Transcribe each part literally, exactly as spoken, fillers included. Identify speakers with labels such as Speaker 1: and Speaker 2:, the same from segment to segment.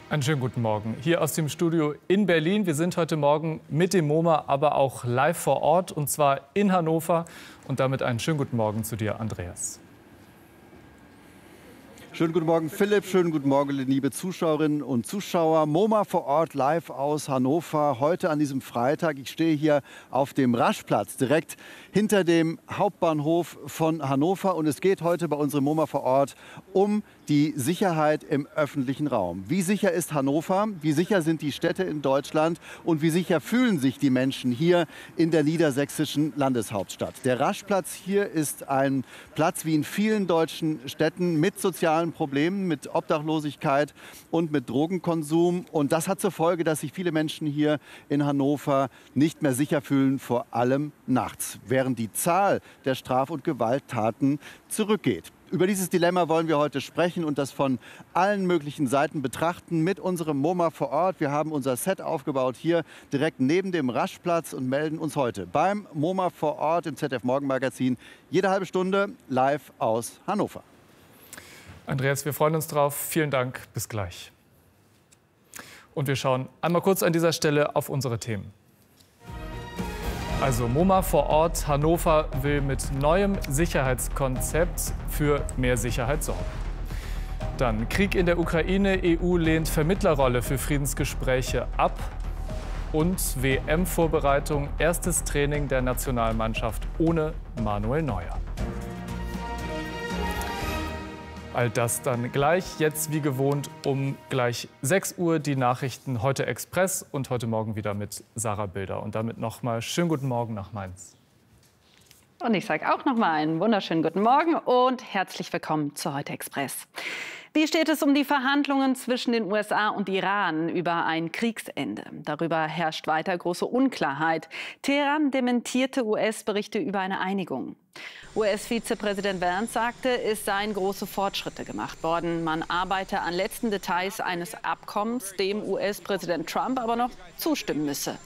Speaker 1: Einen schönen guten Morgen. Hier aus dem Studio in Berlin. Wir sind heute Morgen mit dem MoMA, aber auch live vor Ort, und zwar in Hannover. Und damit einen schönen guten Morgen zu dir, Andreas.
Speaker 2: Schönen guten Morgen, Philipp. Schönen guten Morgen, liebe Zuschauerinnen und Zuschauer. MoMA vor Ort, live aus Hannover. Heute an diesem Freitag. Ich stehe hier auf dem Raschplatz, direkt hinter dem Hauptbahnhof von Hannover. Und es geht heute bei unserem MoMA vor Ort um die Sicherheit im öffentlichen Raum. Wie sicher ist Hannover? Wie sicher sind die Städte in Deutschland? Und wie sicher fühlen sich die Menschen hier in der niedersächsischen Landeshauptstadt? Der Raschplatz hier ist ein Platz wie in vielen deutschen Städten mit sozialen Problemen, mit Obdachlosigkeit und mit Drogenkonsum. Und das hat zur Folge, dass sich viele Menschen hier in Hannover nicht mehr sicher fühlen, vor allem nachts, während die Zahl der Straf- und Gewalttaten zurückgeht. Über dieses Dilemma wollen wir heute sprechen und das von allen möglichen Seiten betrachten mit unserem MoMA vor Ort. Wir haben unser Set aufgebaut hier direkt neben dem Raschplatz und melden uns heute beim MoMA vor Ort im Z D F-Morgenmagazin jede halbe Stunde live aus Hannover.
Speaker 1: Andreas, wir freuen uns drauf. Vielen Dank. Bis gleich. Und wir schauen einmal kurz an dieser Stelle auf unsere Themen. Also MoMA vor Ort. Hannover will mit neuem Sicherheitskonzept für mehr Sicherheit sorgen. Dann Krieg in der Ukraine. E U lehnt Vermittlerrolle für Friedensgespräche ab. Und W M-Vorbereitung. Erstes Training der Nationalmannschaft ohne Manuel Neuer. All das dann gleich, jetzt wie gewohnt um gleich sechs Uhr die Nachrichten, heute Express und heute Morgen wieder mit Sarah Bilder. Und damit noch mal schönen guten Morgen nach Mainz.
Speaker 3: Und ich sage auch noch mal einen wunderschönen guten Morgen und herzlich willkommen zu heute Express. Wie steht es um die Verhandlungen zwischen den U S A und Iran über ein Kriegsende? Darüber herrscht weiter große Unklarheit. Teheran dementierte U S-Berichte über eine Einigung. U S-Vizepräsident Vance sagte, es seien große Fortschritte gemacht worden. Man arbeite an letzten Details eines Abkommens, dem U S-Präsident Trump aber noch zustimmen müsse.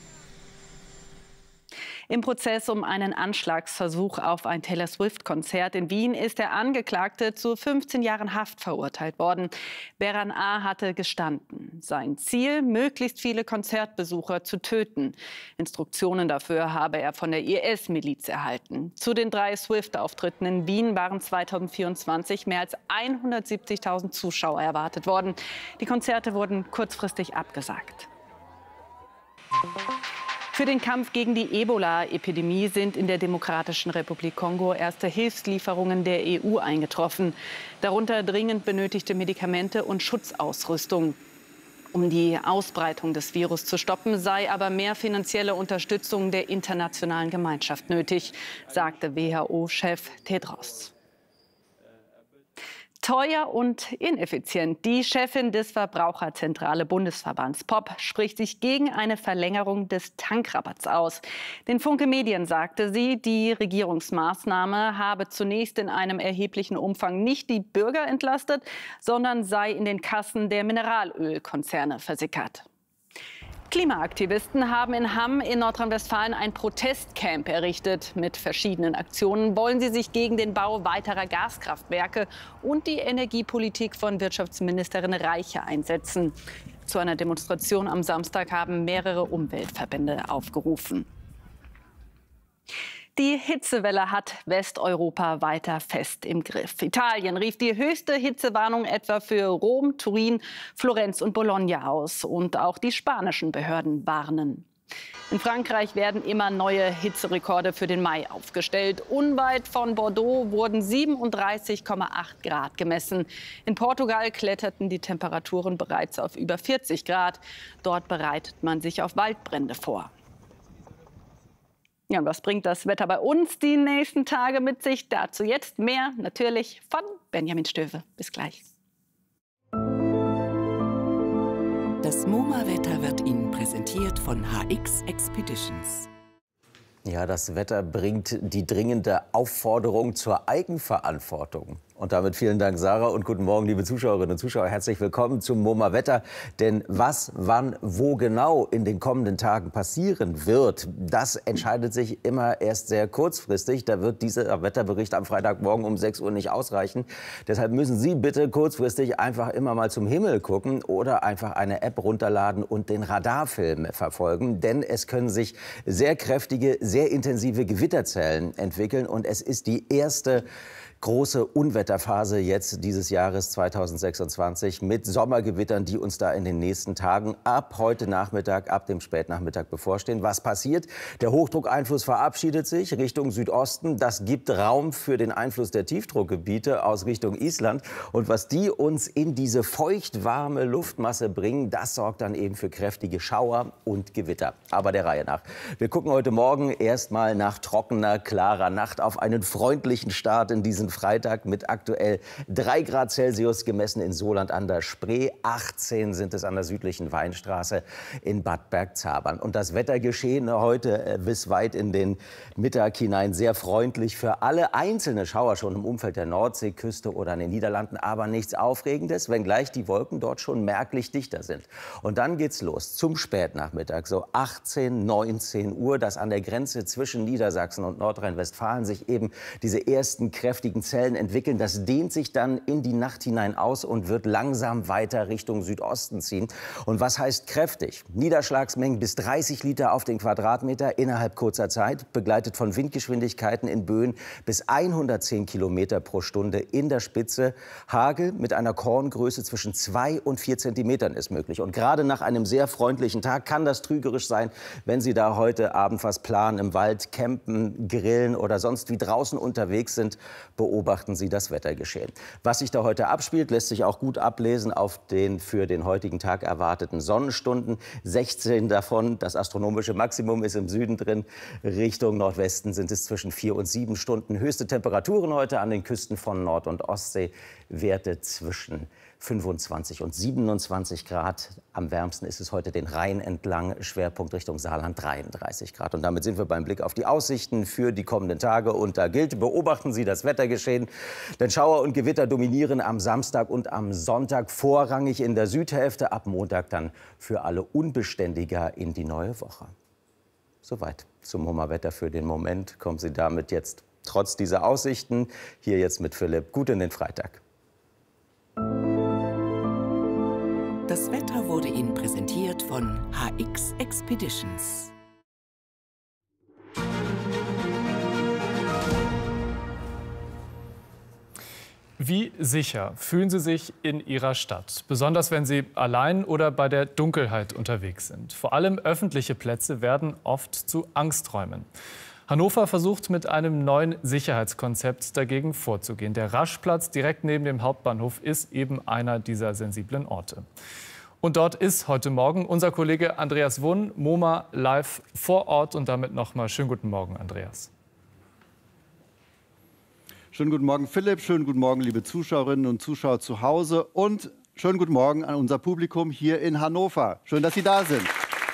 Speaker 3: Im Prozess um einen Anschlagsversuch auf ein Taylor Swift-Konzert in Wien ist der Angeklagte zu fünfzehn Jahren Haft verurteilt worden. Beran A. hatte gestanden. Sein Ziel, möglichst viele Konzertbesucher zu töten. Instruktionen dafür habe er von der I S-Miliz erhalten. Zu den drei Swift-Auftritten in Wien waren zweitausendvierundzwanzig mehr als hundertsiebzigtausend Zuschauer erwartet worden. Die Konzerte wurden kurzfristig abgesagt. Für den Kampf gegen die Ebola-Epidemie sind in der Demokratischen Republik Kongo erste Hilfslieferungen der E U eingetroffen, darunter dringend benötigte Medikamente und Schutzausrüstung. Um die Ausbreitung des Virus zu stoppen, sei aber mehr finanzielle Unterstützung der internationalen Gemeinschaft nötig, sagte W H O-Chef Tedros. Teuer und ineffizient. Die Chefin des Verbraucherzentrale Bundesverbands P O P spricht sich gegen eine Verlängerung des Tankrabatts aus. Den Funke Medien sagte sie, die Regierungsmaßnahme habe zunächst in einem erheblichen Umfang nicht die Bürger entlastet, sondern sei in den Kassen der Mineralölkonzerne versickert. Klimaaktivisten haben in Hamm in Nordrhein-Westfalen ein Protestcamp errichtet. Mit verschiedenen Aktionen wollen sie sich gegen den Bau weiterer Gaskraftwerke und die Energiepolitik von Wirtschaftsministerin Reiche einsetzen. Zu einer Demonstration am Samstag haben mehrere Umweltverbände aufgerufen. Die Hitzewelle hat Westeuropa weiter fest im Griff. Italien rief die höchste Hitzewarnung etwa für Rom, Turin, Florenz und Bologna aus. Und auch die spanischen Behörden warnen. In Frankreich werden immer neue Hitzerekorde für den Mai aufgestellt. Unweit von Bordeaux wurden siebenunddreißig Komma acht Grad gemessen. In Portugal kletterten die Temperaturen bereits auf über vierzig Grad. Dort bereitet man sich auf Waldbrände vor. Ja, und was bringt das Wetter bei uns die nächsten Tage mit sich? Dazu jetzt mehr natürlich von Benjamin Stöwe. Bis gleich.
Speaker 4: Das MoMA-Wetter wird Ihnen präsentiert von H X Expeditions.
Speaker 5: Ja, das Wetter bringt die dringende Aufforderung zur Eigenverantwortung. Und damit vielen Dank, Sarah, und guten Morgen, liebe Zuschauerinnen und Zuschauer. Herzlich willkommen zum MoMA Wetter. Denn was, wann, wo genau in den kommenden Tagen passieren wird, das entscheidet sich immer erst sehr kurzfristig. Da wird dieser Wetterbericht am Freitagmorgen um sechs Uhr nicht ausreichen. Deshalb müssen Sie bitte kurzfristig einfach immer mal zum Himmel gucken oder einfach eine App runterladen und den Radarfilm verfolgen. Denn es können sich sehr kräftige, sehr intensive Gewitterzellen entwickeln. Und es ist die erste große Unwetterphase jetzt dieses Jahres zweitausendsechsundzwanzig mit Sommergewittern, die uns da in den nächsten Tagen ab heute Nachmittag, ab dem Spätnachmittag bevorstehen. Was passiert? Der Hochdruckeinfluss verabschiedet sich Richtung Südosten. Das gibt Raum für den Einfluss der Tiefdruckgebiete aus Richtung Island. Und was die uns in diese feuchtwarme Luftmasse bringen, das sorgt dann eben für kräftige Schauer und Gewitter. Aber der Reihe nach. Wir gucken heute Morgen erstmal nach trockener, klarer Nacht auf einen freundlichen Start in diesen Freitag mit aktuell drei Grad Celsius gemessen in Soland an der Spree. achtzehn sind es an der südlichen Weinstraße in Bad Bergzabern. Und das Wettergeschehen heute bis weit in den Mittag hinein sehr freundlich für alle. Einzelne Schauer schon im Umfeld der Nordseeküste oder in den Niederlanden, aber nichts Aufregendes, wenngleich die Wolken dort schon merklich dichter sind. Und dann geht's los zum Spätnachmittag, so achtzehn, neunzehn Uhr, dass an der Grenze zwischen Niedersachsen und Nordrhein-Westfalen sich eben diese ersten kräftigen Zellen entwickeln. Das dehnt sich dann in die Nacht hinein aus und wird langsam weiter Richtung Südosten ziehen. Und was heißt kräftig? Niederschlagsmengen bis dreißig Liter auf den Quadratmeter innerhalb kurzer Zeit, begleitet von Windgeschwindigkeiten in Böen bis hundertzehn Kilometer pro Stunde in der Spitze. Hagel mit einer Korngröße zwischen zwei und vier Zentimetern ist möglich. Und gerade nach einem sehr freundlichen Tag kann das trügerisch sein, wenn Sie da heute Abend was planen, im Wald campen, grillen oder sonst wie draußen unterwegs sind. Beobachten Sie das Wettergeschehen. Was sich da heute abspielt, lässt sich auch gut ablesen auf den für den heutigen Tag erwarteten Sonnenstunden. sechzehn davon, das astronomische Maximum ist im Süden drin. Richtung Nordwesten sind es zwischen vier und sieben Stunden. Höchste Temperaturen heute an den Küsten von Nord- und Ostsee. Werte zwischen fünfundzwanzig und siebenundzwanzig Grad. Am wärmsten ist es heute den Rhein entlang, Schwerpunkt Richtung Saarland dreiunddreißig Grad. Und damit sind wir beim Blick auf die Aussichten für die kommenden Tage. Und da gilt, beobachten Sie das Wettergeschehen. Denn Schauer und Gewitter dominieren am Samstag und am Sonntag vorrangig in der Südhälfte. Ab Montag dann für alle unbeständiger in die neue Woche. Soweit zum MoMA-Wetter für den Moment. Kommen Sie damit jetzt trotz dieser Aussichten hier jetzt mit Philipp gut in den Freitag.
Speaker 4: Das Wetter wurde Ihnen präsentiert von H X Expeditions.
Speaker 1: Wie sicher fühlen Sie sich in Ihrer Stadt? Besonders wenn Sie allein oder bei der Dunkelheit unterwegs sind. Vor allem öffentliche Plätze werden oft zu Angsträumen. Hannover versucht mit einem neuen Sicherheitskonzept dagegen vorzugehen. Der Raschplatz direkt neben dem Hauptbahnhof ist eben einer dieser sensiblen Orte. Und dort ist heute Morgen unser Kollege Andreas Wunn, MoMA live vor Ort. Und damit noch mal schönen guten Morgen, Andreas.
Speaker 2: Schönen guten Morgen, Philipp. Schönen guten Morgen, liebe Zuschauerinnen und Zuschauer zu Hause. Und schönen guten Morgen an unser Publikum hier in Hannover. Schön, dass Sie da sind.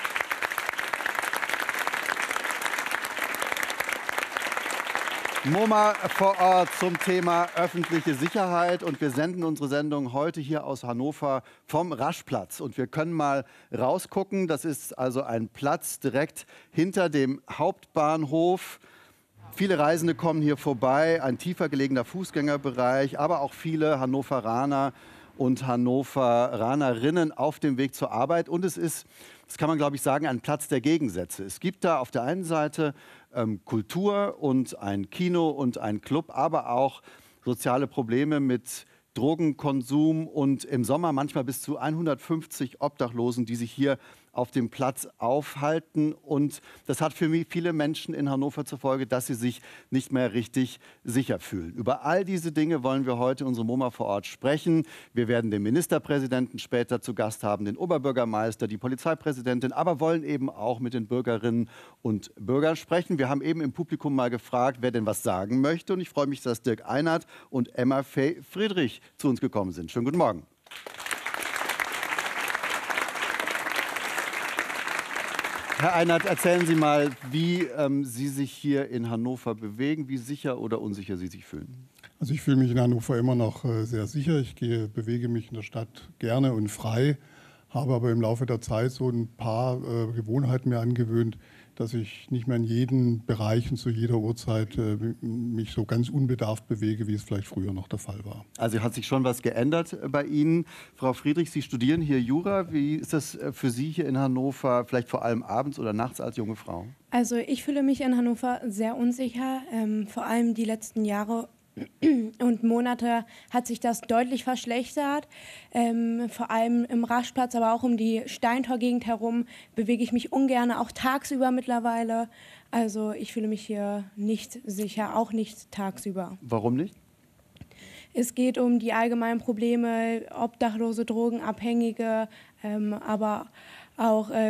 Speaker 2: MoMA vor Ort zum Thema öffentliche Sicherheit. Und wir senden unsere Sendung heute hier aus Hannover vom Raschplatz. Und wir können mal rausgucken. Das ist also ein Platz direkt hinter dem Hauptbahnhof. Viele Reisende kommen hier vorbei, ein tiefer gelegener Fußgängerbereich, aber auch viele Hannoveraner und Hannoveranerinnen auf dem Weg zur Arbeit. Und es ist, das kann man glaube ich sagen, ein Platz der Gegensätze. Es gibt da auf der einen Seite ähm, Kultur und ein Kino und ein Club, aber auch soziale Probleme mit Drogenkonsum und im Sommer manchmal bis zu hundertfünfzig Obdachlosen, die sich hier auf dem Platz aufhalten. Und das hat für mich viele Menschen in Hannover zur Folge, dass sie sich nicht mehr richtig sicher fühlen. Über all diese Dinge wollen wir heute in unserem MoMA vor Ort sprechen. Wir werden den Ministerpräsidenten später zu Gast haben, den Oberbürgermeister, die Polizeipräsidentin, aber wollen eben auch mit den Bürgerinnen und Bürgern sprechen. Wir haben eben im Publikum mal gefragt, wer denn was sagen möchte. Und ich freue mich, dass Dirk Einert und Emma Fey Friedrich zu uns gekommen sind. Schönen guten Morgen. Herr Einert, erzählen Sie mal, wie ähm, Sie sich hier in Hannover bewegen, wie sicher oder unsicher Sie sich fühlen.
Speaker 6: Also ich fühle mich in Hannover immer noch sehr sicher. Ich gehe, bewege mich in der Stadt gerne und frei, habe aber im Laufe der Zeit so ein paar äh, Gewohnheiten mir angewöhnt, dass ich nicht mehr in jeden Bereichen zu jeder Uhrzeit äh, mich so ganz unbedarft bewege, wie es vielleicht früher noch der Fall war.
Speaker 2: Also hat sich schon was geändert bei Ihnen. Frau Friedrich, Sie studieren hier Jura. Wie ist das für Sie hier in Hannover, vielleicht vor allem abends oder nachts als junge Frau?
Speaker 7: Also ich fühle mich in Hannover sehr unsicher, ähm, vor allem die letzten Jahre und Monate hat sich das deutlich verschlechtert. Ähm, vor allem im Raschplatz, aber auch um die Steintor-Gegend herum bewege ich mich ungern, auch tagsüber mittlerweile. Also ich fühle mich hier nicht sicher, auch nicht tagsüber.
Speaker 2: Warum nicht?
Speaker 7: Es geht um die allgemeinen Probleme, Obdachlose, Drogenabhängige, ähm, aber auch äh,